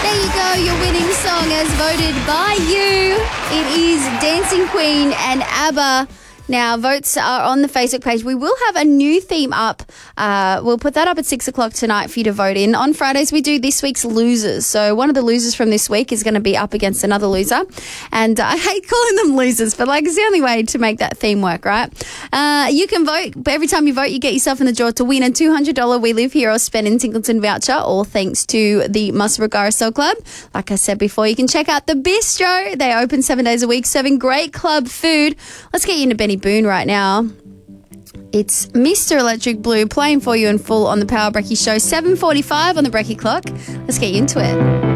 There you go, your winning song as voted by you. It is Dancing Queen and ABBA. Now, votes are on the Facebook page. We will have a new theme up. We'll put that up at 6 o'clock tonight for you to vote in. On Fridays, we do this week's losers. So one of the losers from this week is going to be up against another loser. And I hate calling them losers, but it's the only way to make that theme work, right? You can vote. But every time you vote, you get yourself in the draw to win a $200 We Live Here or Spend in Tinkleton voucher, all thanks to the Muswellbrook RSL Club. Like I said before, you can check out the Bistro. They open 7 days a week, serving great club food. Let's get you into Benny Boone right now. It's Mr. Electric Blue playing for you in full on the Power Brekkie Show, 7:45 on the Brekkie clock. Let's get you into it.